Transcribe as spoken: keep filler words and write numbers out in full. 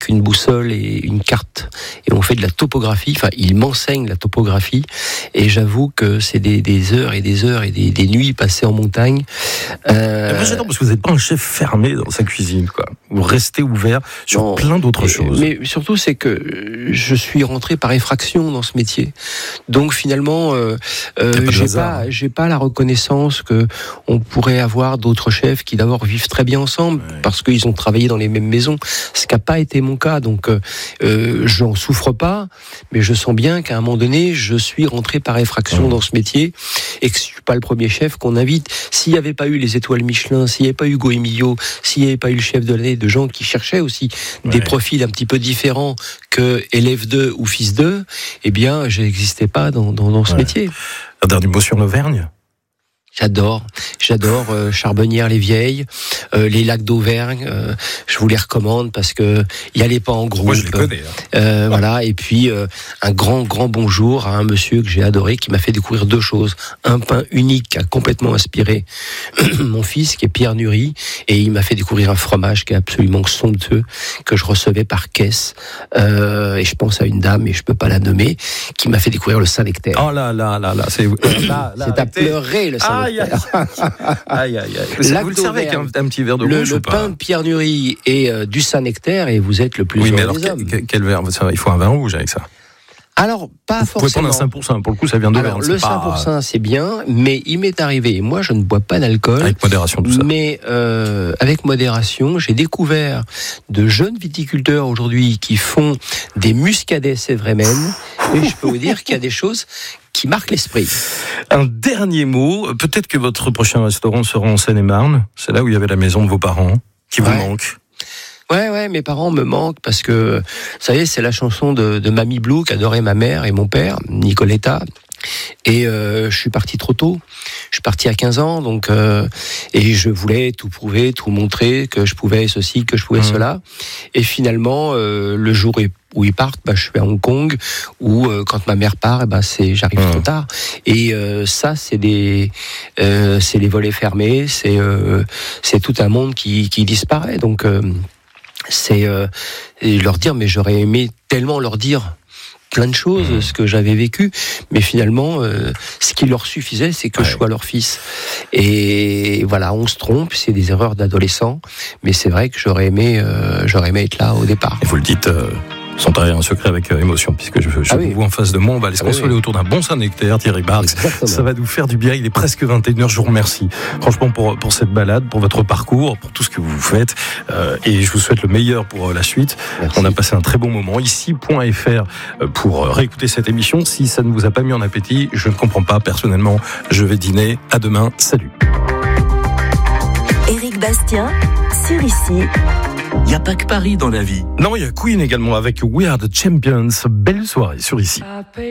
avec une boussole et une carte et on fait de la topographie. Enfin, il m'enseigne la topographie et j'avoue que c'est des, des heures et des heures et des, des nuits passées en montagne. Euh... Moi j'adore parce que vous n'êtes pas un chef fermé dans sa cuisine, quoi. Vous restez ouvert sur non, plein d'autres mais, choses. Mais surtout c'est que je suis rentré par effraction dans ce métier. Donc finalement, euh, euh, pas j'ai pas, j'ai pas la reconnaissance que on pourrait avoir d'autres chefs qui d'abord vivent très bien ensemble ouais. parce qu'ils ont travaillé dans les mêmes maisons. Ce qui n'a pas été mon cas. Donc euh, j'en souffre pas, mais je sens bien qu'à un moment donné, je suis rentré par effraction mmh. dans ce métier et que je suis pas le premier chef qu'on invite. S'il n'y avait pas eu les étoiles Michelin, s'il n'y avait pas eu Hugo Emilio, s'il n'y avait pas eu le chef de l'année, de gens qui cherchaient aussi ouais. des profils un petit peu différents que élève deux ou fils d'eux, eh bien, je n'existais pas dans, dans, dans ce ouais. métier. Un dernier mot sur l'Auvergne ? J'adore, j'adore euh, Charbonnières-les-Vieilles, euh, les lacs d'Auvergne. Euh, je vous les recommande parce que y allez pas en groupe. Moi, je les connais. Hein. Euh, ah. Voilà. Et puis euh, un grand, grand bonjour à un monsieur que j'ai adoré, qui m'a fait découvrir deux choses. Un pain unique qui a complètement inspiré mon fils, qui est Pierre Nury, et il m'a fait découvrir un fromage qui est absolument somptueux que je recevais par caisse. Euh, et je pense à une dame, et je peux pas la nommer, qui m'a fait découvrir le Saint-Nectaire. Oh là là là là, c'est là, là, c'est à pleurer le Saint-Nectaire. Aïe aïe aïe aïe. Vous le servez avec un, un petit verre de rouge le, ou pas ? Le pain de Pierre Nury et euh, du Saint-Nectaire, et vous êtes le plus oui, heureux mais alors, des hommes. Quel, quel verre ? Il faut un vin rouge avec ça. Alors, pas vous forcément. Vous pouvez prendre un cinq pour cent, pour le coup, ça vient de Alors, verre. le cinq pour cent, pas... c'est bien, mais il m'est arrivé, moi je ne bois pas d'alcool. Avec modération, tout ça. Mais euh, avec modération, j'ai découvert de jeunes viticulteurs aujourd'hui qui font des muscadets Sévrémen, et je peux vous dire qu'il y a des choses qui marquent l'esprit. Un dernier mot, peut-être que votre prochain restaurant sera en Seine-et-Marne, c'est là où il y avait la maison de vos parents, qui vous ouais. manque. Ouais, ouais, mes parents me manquent parce que, vous savez, c'est la chanson de, de Mamie Blue qu'adorait ma mère et mon père, Nicoletta. Et euh, je suis parti trop tôt. Je suis parti à quinze ans, donc euh, et je voulais tout prouver, tout montrer que je pouvais ceci, que je pouvais mmh. cela. Et finalement, euh, le jour où ils partent, bah, je suis à Hong Kong. Ou euh, quand ma mère part, bah, c'est j'arrive mmh. trop tard. Et euh, ça, c'est des, euh, c'est les volets fermés. C'est euh, c'est tout un monde qui qui disparaît. Donc euh, c'est euh, leur dire, mais j'aurais aimé tellement leur dire plein de choses, mmh. ce que j'avais vécu, mais finalement, euh, ce qui leur suffisait, c'est que ouais. je sois leur fils. Et voilà, on se trompe, c'est des erreurs d'adolescents, mais c'est vrai que j'aurais aimé, euh, j'aurais aimé être là au départ. Et vous le dites euh, sans trahir un secret avec euh, émotion, puisque je, je ah oui. vous vois en face de moi, on va aller se consoler ah oui. autour d'un bon Saint-Nectaire, Thierry Barks. Ça va nous faire du bien, il est presque vingt et une heures, je vous remercie. Franchement, pour, pour cette balade, pour votre parcours, pour tout ce que vous faites, euh, et je vous souhaite le meilleur pour euh, la suite. Merci. On a passé un très bon moment. Ici, point F R pour euh, réécouter cette émission. Si ça ne vous a pas mis en appétit, je ne comprends pas. Personnellement, je vais dîner. À demain. Salut. Éric Bastien, sur Ici. Il n'y a pas que Paris dans la vie. Non, il y a Queen également avec We Are the Champions. Belle soirée sur Ici.